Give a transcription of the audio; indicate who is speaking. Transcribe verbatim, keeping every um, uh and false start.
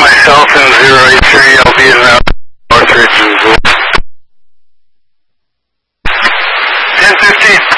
Speaker 1: myself and zero eight three, I'll be in the Northridge and ten fifteen.